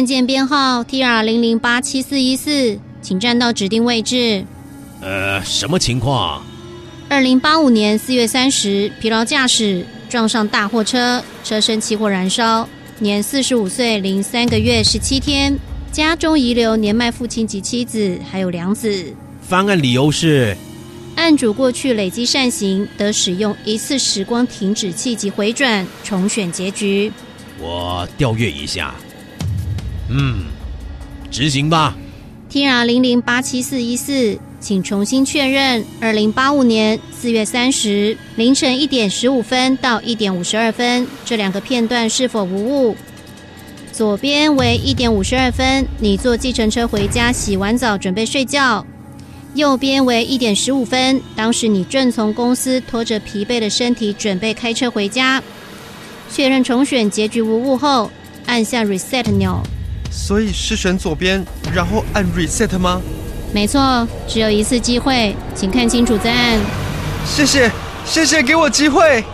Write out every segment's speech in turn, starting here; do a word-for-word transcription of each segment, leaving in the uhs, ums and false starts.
案件编号 T R 零零八七四一四，请站到指定位置。 呃，什么情况？ 二零八五年四月三十，疲劳驾驶撞上大货车，车身起火燃烧，年四十五岁零三个月十七天，家中遗留年迈父亲及妻子，还有两子。 翻案理由是， 案主过去累积善行，得使用一次时光停止器及回转重选结局。 我调阅一下。嗯，执行吧。 T R 零零八七四一四，请重新确认二零八五年四月三十凌晨一点十五分到一点五十二分这两个片段是否无误。左边为一点五十二分，你坐计程车回家，洗完澡准备睡觉。右边为一点十五分，当时你正从公司拖着疲惫的身体准备开车回家。确认重选结局无误后，按下 reset 钮。 所以是选左边，然后按 reset 吗？ 没错，只有一次机会，请看清楚再按。 谢谢，谢谢给我机会。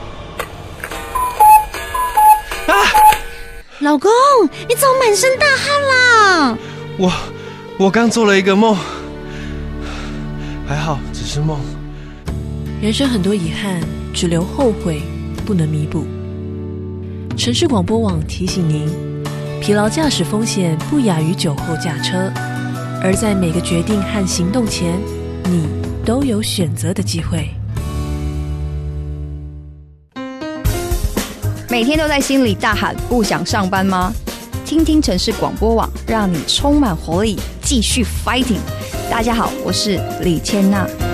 啊！ 老公，你怎么满身大汗啦？ 我我刚做了一个梦，还好只是梦。 人生很多遗憾，只留后悔，不能弥补。城市广播网提醒您，疲劳驾驶风险不亚于酒后驾车，而在每个决定和行动前，你都有选择的机会。 每天都在心里大喊不想上班吗？听听城市广播网，让你充满活力，继续 fighting。大家好，我是李千娜。